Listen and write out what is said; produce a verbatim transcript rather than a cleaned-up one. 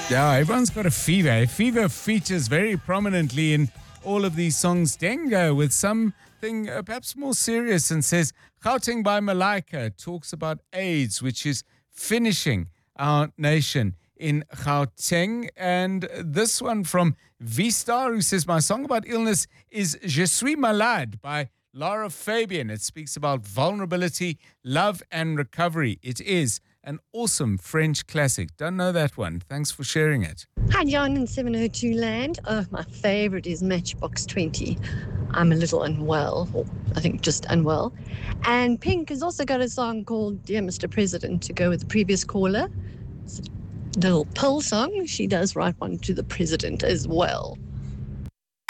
Yeah, everyone's got a fever. Fever features very prominently in all of these songs. Dengue with something uh, perhaps more serious and says, Gauteng by Malaika talks about AIDS, which is finishing our nation in Gauteng. And this one from V-Star, who says, my song about illness is Je suis malade by Lara Fabian. It speaks about vulnerability, love, and recovery. It is an awesome French classic. Don't know that one. Thanks for sharing it. Hi, John in seven oh two Land. Oh, my favorite is Matchbox twenty. I'm a little unwell, or I think just unwell. And Pink has also got a song called Dear Mister President to go with the previous caller. It's a little pill song. She does write one to the president as well.